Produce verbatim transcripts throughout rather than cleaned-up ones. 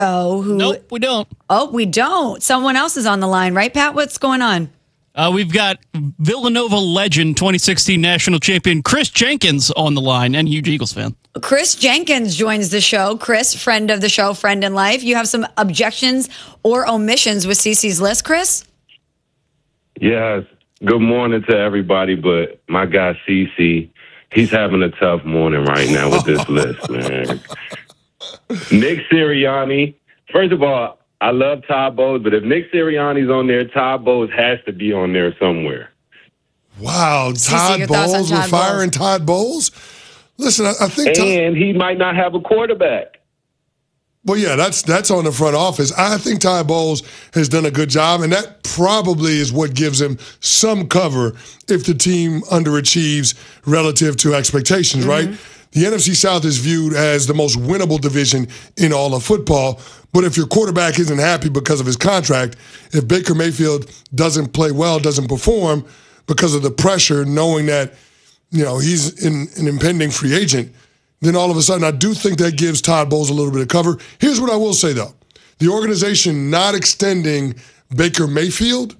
who? Nope, we don't. Oh, we don't. Someone else is on the line, right, Pat? What's going on? Uh, we've got Villanova legend, twenty sixteen national champion Chris Jenkins on the line, and huge Eagles fan. Chris Jenkins joins the show. Chris, friend of the show, friend in life. You have some objections or omissions with CeCe's list, Chris? Yes. Good morning to everybody, but my guy CeCe, he's having a tough morning right now with this list, man. Nick Sirianni, first of all, I love Todd Bowles, but if Nick Sirianni's on there, Todd Bowles has to be on there somewhere. Wow, Todd Bowles, we're firing Todd Bowles? Listen, I, I think... And he might not have a quarterback. Well, yeah, that's that's on the front office. I think Todd Bowles has done a good job, and that probably is what gives him some cover if the team underachieves relative to expectations, mm-hmm. right? The N F C South is viewed as the most winnable division in all of football. But if your quarterback isn't happy because of his contract, if Baker Mayfield doesn't play well, doesn't perform because of the pressure, knowing that, you know, he's in, an impending free agent, then all of a sudden I do think that gives Todd Bowles a little bit of cover. Here's what I will say, though. The organization not extending Baker Mayfield,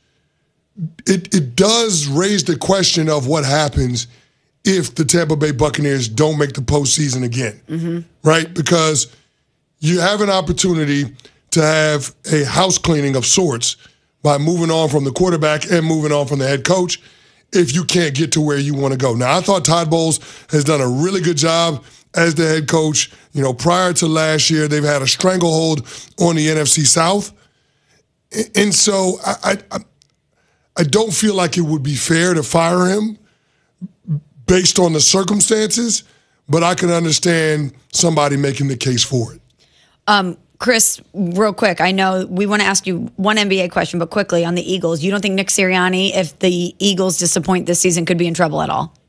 it, it does raise the question of what happens if the Tampa Bay Buccaneers don't make the postseason again, mm-hmm. right? Because you have an opportunity to have a house cleaning of sorts by moving on from the quarterback and moving on from the head coach if you can't get to where you want to go. Now, I thought Todd Bowles has done a really good job as the head coach. You know, prior to last year, they've had a stranglehold on the N F C South. And so I, I, I don't feel like it would be fair to fire him based on the circumstances, but I can understand somebody making the case for it. Um, Chris, real quick, I know we want to ask you one N B A question, but quickly on the Eagles. You don't think Nick Sirianni, if the Eagles disappoint this season, could be in trouble at all?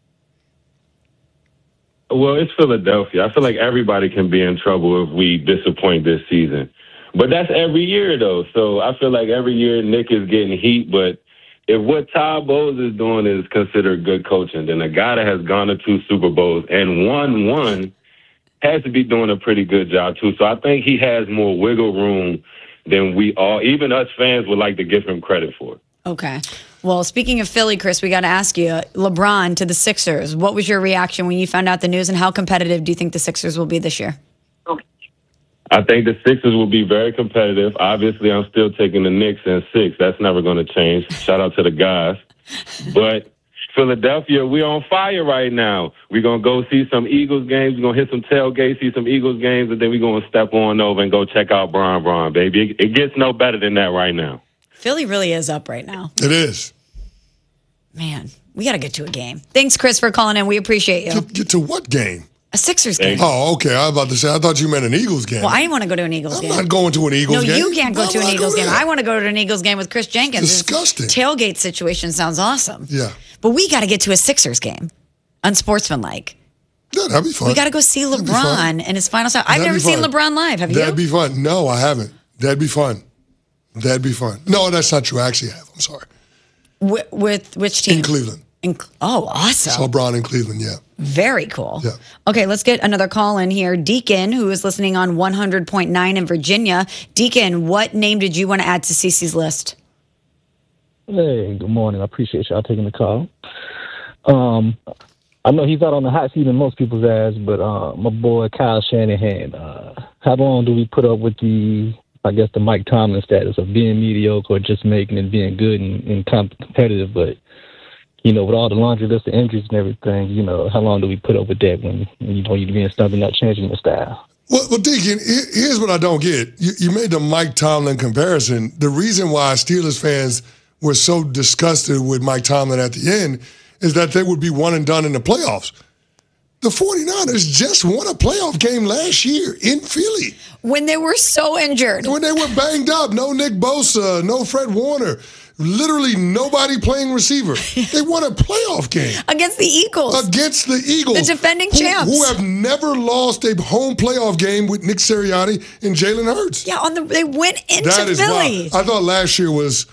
Well, it's Philadelphia. I feel like everybody can be in trouble if we disappoint this season. But that's every year, though. So I feel like every year Nick is getting heat, but if what Todd Bowles is doing is considered good coaching, then a guy that has gone to two Super Bowls and won one has to be doing a pretty good job, too. So I think he has more wiggle room than we all, even us fans, would like to give him credit for. Okay. Well, speaking of Philly, Chris, we got to ask you, LeBron to the Sixers. What was your reaction when you found out the news, and how competitive do you think the Sixers will be this year? I think the Sixers will be very competitive. Obviously, I'm still taking the Knicks in six. That's never going to change. Shout out to the guys. But Philadelphia, we're on fire right now. We're going to go see some Eagles games. We're going to hit some tailgates, see some Eagles games, and then we're going to step on over and go check out Bron Bron, baby. It, it gets no better than that right now. Philly really is up right now. It is. Man, we got to get to a game. Thanks, Chris, for calling in. We appreciate you. Get, get to what game? A Sixers game. Oh, okay. I was about to say, I thought you meant an Eagles game. Well, I want to go to an Eagles I'm game. I'm not going to an Eagles no, game. No, you can't go Why to an I Eagles go game. there? I want to go to an Eagles game with Chris Jenkins. Disgusting. This tailgate situation sounds awesome. Yeah. But we got to get to a Sixers game, unsportsmanlike. Yeah, that'd be fun. We got to go see LeBron and his final shot. I've That'd never seen LeBron live. Have you? That'd be fun. No, I haven't. That'd be fun. That'd be fun. No, that's not true. I actually have. I'm sorry. With, with which team? In Cleveland. In, oh, awesome. Saw Bron in Cleveland, yeah. Very cool. Yeah. Okay, let's get another call in here. Deacon, who is listening on one hundred point nine in Virginia. Deacon, what name did you want to add to CeCe's list? Hey, good morning. I appreciate y'all taking the call. Um, I know he's out on the hot seat in most people's ass, but uh, my boy Kyle Shanahan, uh, how long do we put up with the, I guess, the Mike Tomlin status of being mediocre or just making it being good and, and competitive, but you know, with all the laundry list of injuries and everything, you know, how long do we put up with that when, when you know you're being stubborn, not changing the style? Well, well Deacon, here's what I don't get. You, you made the Mike Tomlin comparison. The reason why Steelers fans were so disgusted with Mike Tomlin at the end is that they would be one and done in the playoffs. The 49ers just won a playoff game last year in Philly. When they were so injured. When they were banged up. No Nick Bosa, no Fred Warner. Literally nobody playing receiver. They won a playoff game. Against the Eagles. Against the Eagles. The defending who, champs. Who have never lost a home playoff game with Nick Sirianni and Jalen Hurts. Yeah, on the they went into that is Philly. Wild. I thought last year was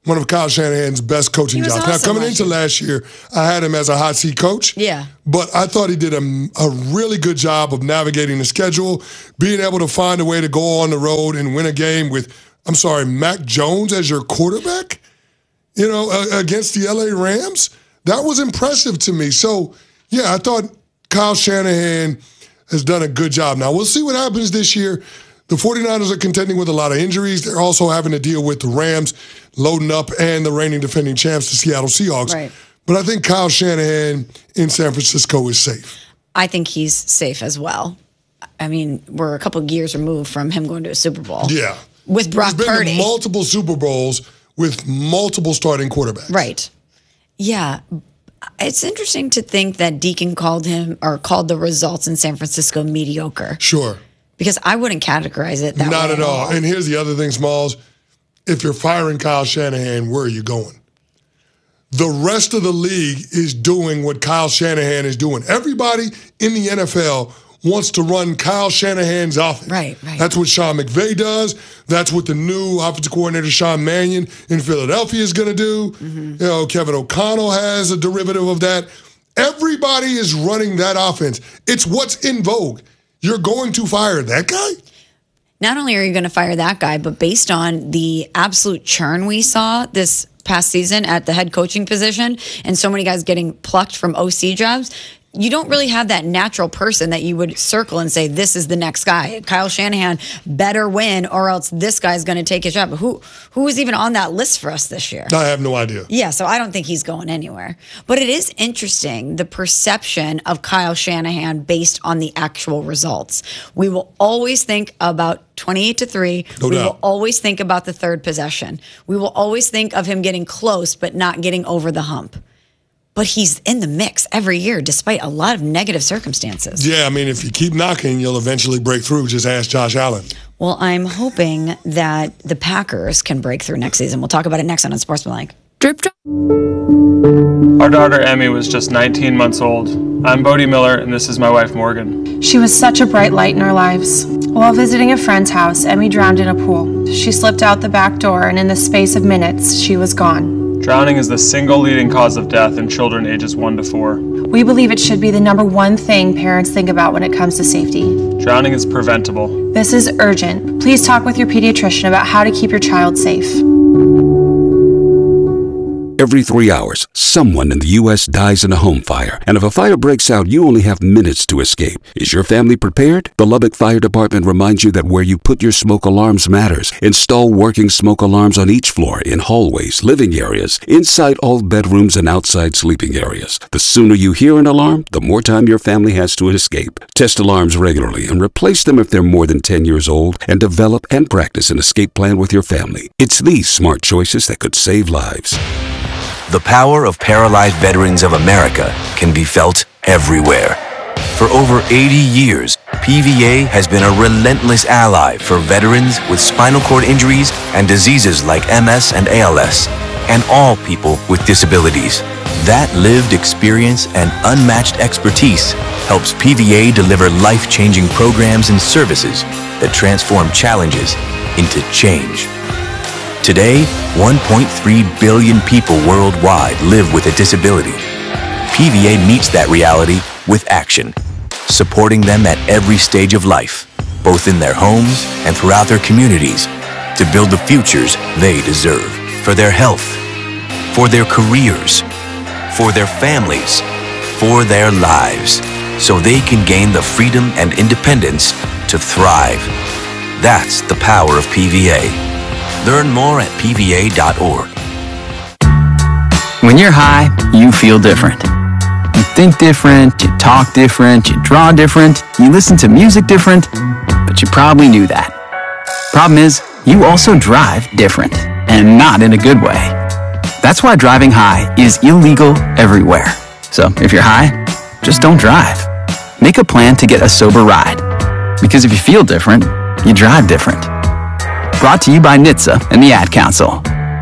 one of Kyle Shanahan's best coaching He was jobs. awesome now, coming last into year. last year, I had him as a hot seat coach. Yeah. But I thought he did a, a really good job of navigating the schedule, being able to find a way to go on the road and win a game with, I'm sorry, Mac Jones as your quarterback, you know, uh, against the L A Rams. That was impressive to me. So, yeah, I thought Kyle Shanahan has done a good job. Now, we'll see what happens this year. The 49ers are contending with a lot of injuries. They're also having to deal with the Rams loading up and the reigning defending champs, the Seattle Seahawks. Right. But I think Kyle Shanahan in San Francisco is safe. I think he's safe as well. I mean, we're a couple of years removed from him going to a Super Bowl. Yeah. With Brock He's been Purdy. to multiple Super Bowls with multiple starting quarterbacks. Right. Yeah. It's interesting to think that Deacon called him or called the results in San Francisco mediocre. Sure. Because I wouldn't categorize it that Not way at all. And here's the other thing, Smalls. If you're firing Kyle Shanahan, where are you going? The rest of the league is doing what Kyle Shanahan is doing. Everybody in the N F L wants to run Kyle Shanahan's offense. Right, right. That's what Sean McVay does. That's what the new offensive coordinator, Sean Mannion, in Philadelphia is going to do. Mm-hmm. You know, Kevin O'Connell has a derivative of that. Everybody is running that offense. It's what's in vogue. You're going to fire that guy? Not only are you going to fire that guy, but based on the absolute churn we saw this past season at the head coaching position and so many guys getting plucked from O C jobs, you don't really have that natural person that you would circle and say, this is the next guy. Kyle Shanahan better win or else this guy's going to take his job. Who who was even on that list for us this year? I have no idea. Yeah, so I don't think he's going anywhere. But it is interesting, the perception of Kyle Shanahan based on the actual results. We will always think about twenty-eight to three. No we doubt. will always think about the third possession. We will always think of him getting close but not getting over the hump. But he's in the mix every year despite a lot of negative circumstances. Yeah, I mean, if you keep knocking, you'll eventually break through. Just ask Josh Allen. Well, I'm hoping that the Packers can break through next season. We'll talk about it next on Unsportsmanlike. Drip drop. Our daughter Emmy was just nineteen months old. I'm Bodie Miller, and this is my wife Morgan. She was such a bright light in our lives. While visiting a friend's house, Emmy drowned in a pool. She slipped out the back door, and in the space of minutes, she was gone. Drowning is the single leading cause of death in children ages one to four. We believe it should be the number one thing parents think about when it comes to safety. Drowning is preventable. This is urgent. Please talk with your pediatrician about how to keep your child safe. Every three hours, someone in the U S dies in a home fire. And if a fire breaks out, you only have minutes to escape. Is your family prepared? The Lubbock Fire Department reminds you that where you put your smoke alarms matters. Install working smoke alarms on each floor, in hallways, living areas, inside all bedrooms, and outside sleeping areas. The sooner you hear an alarm, the more time your family has to escape. Test alarms regularly and replace them if they're more than ten years old, and develop and practice an escape plan with your family. It's these smart choices that could save lives. The power of Paralyzed Veterans of America can be felt everywhere. For over eighty years, P V A has been a relentless ally for veterans with spinal cord injuries and diseases like M S and A L S, and all people with disabilities. That lived experience and unmatched expertise helps P V A deliver life-changing programs and services that transform challenges into change. Today, one point three billion people worldwide live with a disability. P V A meets that reality with action, supporting them at every stage of life, both in their homes and throughout their communities, to build the futures they deserve for their health, for their careers, for their families, for their lives, so they can gain the freedom and independence to thrive. That's the power of P V A. Learn more at P V A dot org. When you're high, you feel different. You think different, you talk different, you draw different, you listen to music different, but you probably knew that. Problem is, you also drive different, and not in a good way. That's why driving high is illegal everywhere. So if you're high, just don't drive. Make a plan to get a sober ride. Because if you feel different, you drive different. Brought to you by N H T S A and the Ad Council.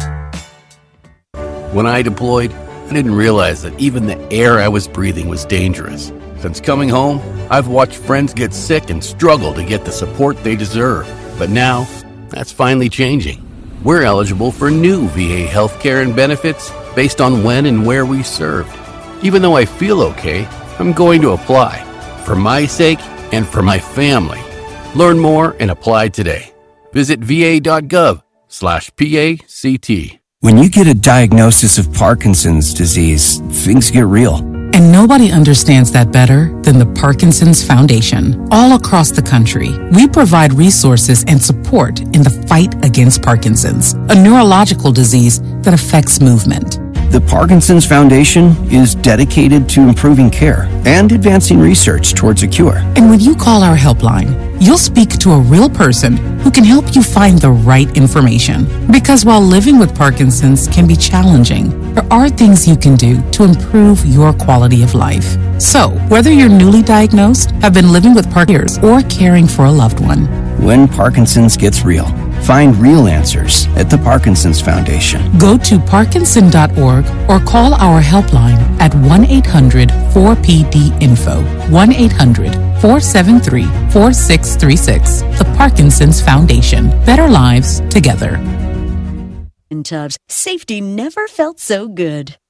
When I deployed, I didn't realize that even the air I was breathing was dangerous. Since coming home, I've watched friends get sick and struggle to get the support they deserve. But now, that's finally changing. We're eligible for new V A healthcare and benefits based on when and where we served. Even though I feel okay, I'm going to apply for my sake and for my family. Learn more and apply today. Visit va.gov slash PACT. When you get a diagnosis of Parkinson's disease, things get real. And nobody understands that better than the Parkinson's Foundation. All across the country, we provide resources and support in the fight against Parkinson's, a neurological disease that affects movement. The Parkinson's Foundation is dedicated to improving care and advancing research towards a cure. And when you call our helpline, you'll speak to a real person who can help you find the right information. Because while living with Parkinson's can be challenging, there are things you can do to improve your quality of life. So, whether you're newly diagnosed, have been living with Parkinson's, or caring for a loved one, when Parkinson's gets real, find real answers at the Parkinson's Foundation. Go to parkinson dot org or call our helpline at one eight hundred four P D info, one eight hundred four seven three four six three six. The Parkinson's Foundation. Better lives together. In tubs, safety never felt so good.